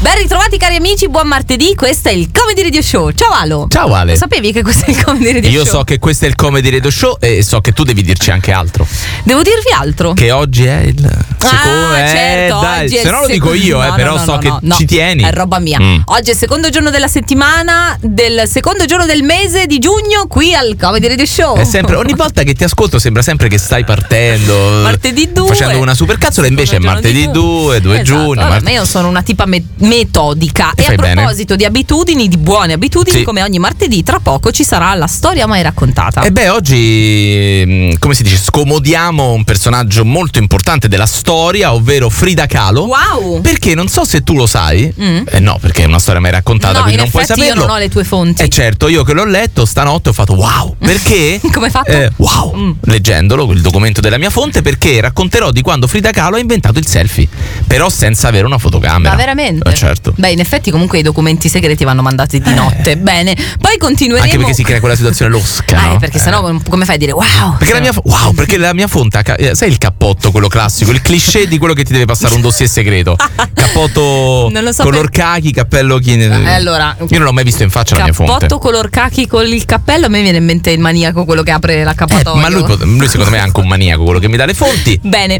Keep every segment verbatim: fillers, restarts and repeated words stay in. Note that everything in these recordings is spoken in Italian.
Ben ritrovati cari amici, buon martedì, questo è il Comedy Radio Show. Ciao Ale. Ciao Ale. Lo sapevi che questo è il Comedy Radio Io Show? so che questo è il Comedy Radio Show e so che tu devi dirci anche altro. Devo dirvi altro? Che oggi è il secondo, ah, eh, certo, dai, oggi è se no lo sec- dico io, no, eh, no, però no, so no, che no, no. ci tieni. È roba mia. Mm. Oggi è il secondo giorno della settimana, del secondo giorno del mese di giugno, qui al Comedy Radio Show. È sempre, ogni volta che ti ascolto sembra sempre che stai partendo martedì due facendo una supercazzola, invece è martedì due, due esatto. giugno. Vabbè, mart- ma io sono una tipa me- metodica. E E a fai bene. proposito di abitudini, di buone abitudini, Sì. come ogni martedì, tra poco ci sarà la storia mai raccontata. E beh, oggi, mh, come si dice, scomodiamo un personaggio molto importante della storia, ovvero Frida Kahlo. Wow! Perché non so se tu lo sai, Mm. eh no, perché è una storia mai raccontata, No, quindi in non puoi effetti saperlo. io non ho le tue fonti. E certo, io che l'ho letto stanotte ho fatto wow, perché? Come hai fatto? Eh, wow, Mm. leggendolo, il documento della mia fonte, perché racconterò di quando Frida Kahlo ha inventato il selfie, però senza avere una fotocamera. Ma veramente? Eh, certo. Beh, in effetti comunque i documenti segreti vanno mandati di notte. Bene, poi continueremo. Anche perché si crea quella situazione losca, Ah, no? perché sennò come fai a dire wow? Perché la mia, wow, perché la mia fonte ha ca- eh, sai il cappotto, quello classico, il cliché di quello che ti deve passare un dossier segreto. Cappotto Non lo so color per- cachi, cappello chi Eh, allora, io non l'ho mai visto in faccia la mia fonte. cappotto color cachi con il cappello, a me viene in mente il maniaco, quello che apre Eh, l'accappatoio. ma lui, pot- lui secondo me è anche un maniaco, quello che mi dà le fonti. Bene,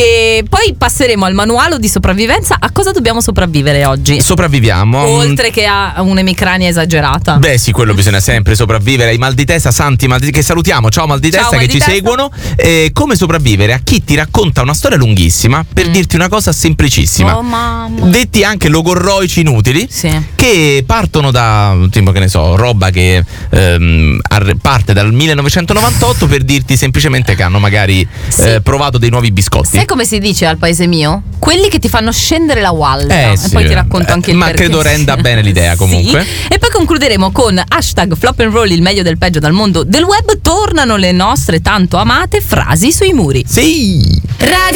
e poi passeremo al manuale di sopravvivenza. A cosa dobbiamo sopravvivere oggi? Sopravviviamo. Oltre che a un'emicrania esagerata. Beh sì, quello bisogna sempre sopravvivere ai mal di testa, santi mal di che salutiamo, ciao mal di Ciao, testa mal che di ci testa. seguono. Eh, come sopravvivere a chi ti racconta una storia lunghissima per Mm. dirti una cosa semplicissima. Oh mamma. Detti anche logorroici inutili, Sì. che partono da tipo che ne so, roba che ehm, ar- parte dal millenovecentonovantotto per dirti semplicemente che hanno magari Sì. eh, provato dei nuovi biscotti. Sai come si dice al paese mio? Quelli che ti fanno scendere la wall. Eh, E sì. poi ti racconto Eh, anche il ma perché. credo renda bene l'idea, comunque. Sì. E poi concluderemo con hashtag flop and roll, il meglio del peggio dal mondo del web. Tornano le nostre tanto amate frasi sui muri. Sì. Radio